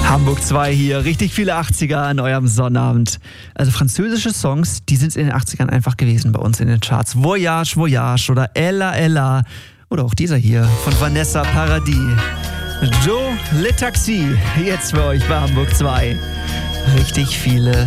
Hamburg 2 hier, richtig viele 80er an eurem Sonnabend. Also französische Songs, die sind in den 80ern einfach gewesen bei uns in den Charts. Voyage, Voyage oder Ella, Ella oder auch dieser hier von Vanessa Paradis. Joe Le Taxi, jetzt für euch bei Hamburg 2. Richtig viele